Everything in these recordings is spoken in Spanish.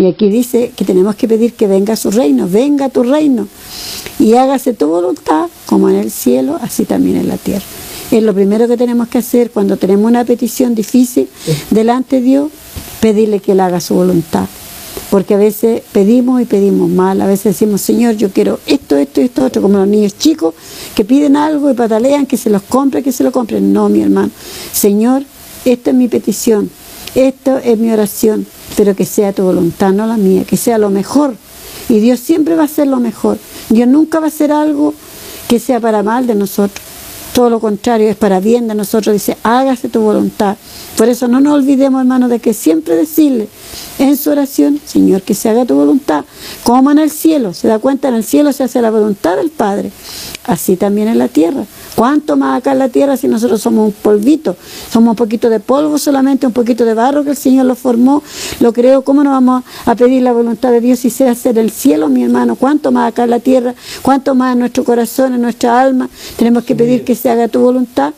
Y aquí dice que tenemos que pedir que venga su reino, venga tu reino, y hágase tu voluntad, como en el cielo, así también en la tierra. Es lo primero que tenemos que hacer cuando tenemos una petición difícil delante de Dios, pedirle que Él haga su voluntad. Porque a veces pedimos y pedimos mal, a veces decimos, Señor, yo quiero esto, esto y esto otro, como los niños chicos que piden algo y patalean, que se los compre, que se lo compren. No, mi hermano, Señor, esta es mi petición, esto es mi oración, pero que sea tu voluntad, no la mía, que sea lo mejor. Y Dios siempre va a hacer lo mejor. Dios nunca va a hacer algo que sea para mal de nosotros. Todo lo contrario, es para bien de nosotros. Dice, hágase tu voluntad. Por eso no nos olvidemos, hermanos, de que siempre decirle en su oración, Señor, que se haga tu voluntad, como en el cielo. Se da cuenta, en el cielo se hace la voluntad del Padre. Así también en la tierra. ¿Cuánto más acá en la tierra si nosotros somos un polvito? Somos un poquito de polvo solamente, un poquito de barro que el Señor lo formó, lo creó. ¿Cómo no vamos a pedir la voluntad de Dios si se hace en el cielo, mi hermano? ¿Cuánto más acá en la tierra? ¿Cuánto más en nuestro corazón, en nuestra alma? Tenemos que pedir que se haga tu voluntad.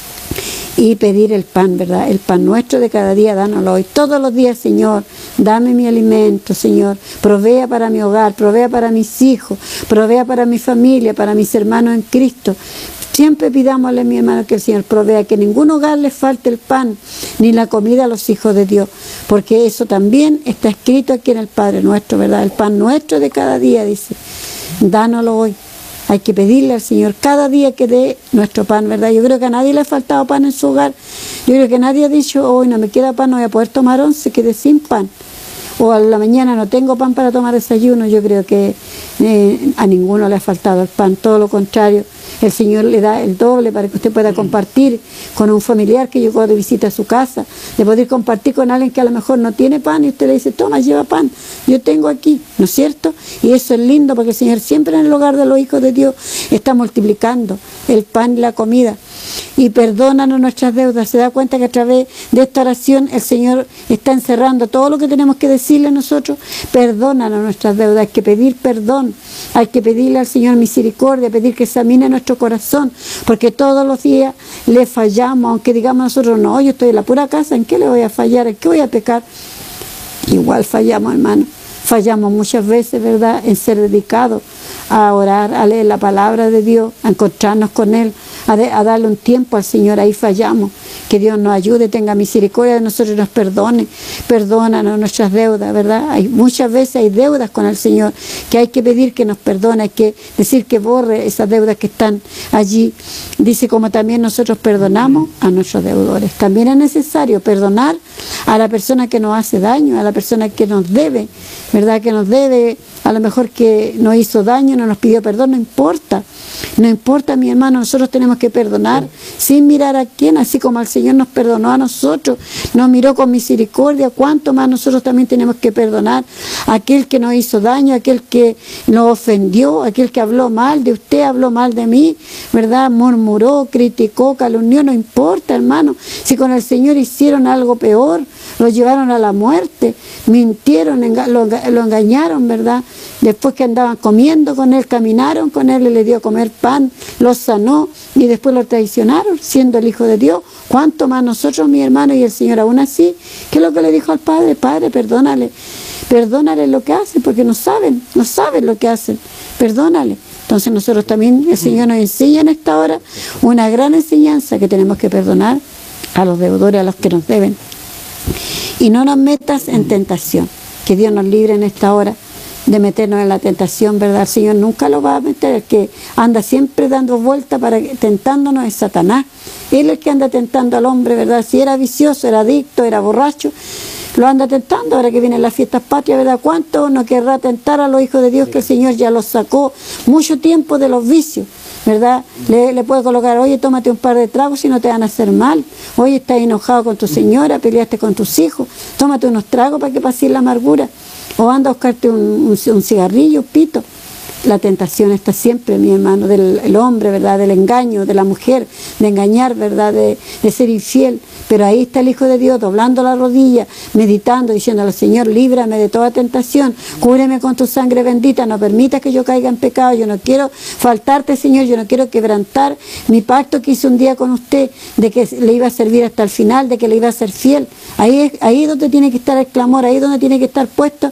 Y pedir el pan, ¿verdad? El pan nuestro de cada día, dánoslo hoy. Todos los días, Señor, dame mi alimento, Señor. Provea para mi hogar, provea para mis hijos, provea para mi familia, para mis hermanos en Cristo. Siempre pidámosle, mi hermano, que el Señor provea, que en ningún hogar le falte el pan, ni la comida a los hijos de Dios. Porque eso también está escrito aquí en el Padre Nuestro, ¿verdad? El pan nuestro de cada día, dice. Dánoslo hoy. Hay que pedirle al Señor cada día que dé nuestro pan, ¿verdad? Yo creo que a nadie le ha faltado pan en su hogar. Yo creo que nadie ha dicho, hoy no me queda pan, no voy a poder tomar once, quedé sin pan. O a la mañana no tengo pan para tomar desayuno. Yo creo que a ninguno le ha faltado el pan, todo lo contrario. El Señor le da el doble para que usted pueda compartir con un familiar que llegó de visita a su casa, de poder compartir con alguien que a lo mejor no tiene pan y usted le dice, toma, lleva pan, yo tengo aquí, ¿no es cierto? Y eso es lindo porque el Señor siempre en el hogar de los hijos de Dios está multiplicando el pan y la comida. Y perdónanos nuestras deudas. Se da cuenta que a través de esta oración el Señor está encerrando todo lo que tenemos que decirle nosotros. Perdónanos nuestras deudas. Hay que pedir perdón, hay que pedirle al Señor misericordia, pedir que examine nuestro corazón, porque todos los días le fallamos, aunque digamos nosotros, no, yo estoy en la pura casa, ¿en qué le voy a fallar? ¿En qué voy a pecar? Igual fallamos, hermano. Fallamos muchas veces, ¿verdad?, en ser dedicados a orar, a leer la palabra de Dios, a encontrarnos con Él, a darle un tiempo al Señor. Ahí fallamos. Que Dios nos ayude, tenga misericordia de nosotros y nos perdone. Perdónanos nuestras deudas, ¿verdad? Muchas veces hay deudas con el Señor que hay que pedir que nos perdone, hay que decir que borre esas deudas que están allí. Dice, como también nosotros perdonamos a nuestros deudores. También es necesario perdonar a la persona que nos hace daño, a la persona que nos debe, ¿verdad? Que nos debe, a lo mejor que nos hizo daño, no nos pidió perdón, no importa. No importa, mi hermano, nosotros tenemos que perdonar sin mirar a quién, así como el Señor nos perdonó a nosotros, nos miró con misericordia. ¿Cuánto más nosotros también tenemos que perdonar a aquel que nos hizo daño, a aquel que nos ofendió, a aquel que habló mal de usted, habló mal de mí, ¿verdad? Murmuró, criticó, calumnió? No importa, hermano, si con el Señor hicieron algo peor, lo llevaron a la muerte, mintieron, lo engañaron, ¿verdad? Después que andaban comiendo con Él, caminaron con Él, le dio a comer pan, lo sanó y después lo traicionaron, siendo el Hijo de Dios. ¿Cuánto más nosotros, mi hermano? Y el Señor aún así, ¿qué es lo que le dijo al Padre? Padre, perdónale lo que hacen, porque no saben lo que hacen, perdónale. Entonces nosotros también, el Señor nos enseña en esta hora una gran enseñanza, que tenemos que perdonar a los deudores, a los que nos deben. Y no nos metas en tentación, que Dios nos libre en esta hora de meternos en la tentación, ¿verdad? El Señor nunca lo va a meter. El que anda siempre dando vueltas tentándonos es Satanás. Él es el que anda tentando al hombre, ¿verdad? Si era vicioso, era adicto, era borracho, lo anda tentando. Ahora que vienen las fiestas patrias, ¿verdad? ¿Cuánto no querrá tentar a los hijos de Dios, que el Señor ya los sacó mucho tiempo de los vicios, ¿verdad? Le puede colocar, oye, tómate un par de tragos si no te van a hacer mal. Oye, estás enojado con tu señora, peleaste con tus hijos, tómate unos tragos para que pases la amargura. O anda a buscarte un cigarrillo, un pito. La tentación está siempre, mi hermano, del hombre, ¿verdad? Del engaño, de la mujer, de engañar, ¿verdad? De ser infiel. Pero ahí está el Hijo de Dios, doblando la rodilla, meditando, diciéndole, Señor, líbrame de toda tentación, cúbreme con tu sangre bendita, no permitas que yo caiga en pecado, yo no quiero faltarte, Señor, yo no quiero quebrantar mi pacto que hice un día con usted, de que le iba a servir hasta el final, de que le iba a ser fiel. Ahí es donde tiene que estar el clamor, ahí es donde tiene que estar puesto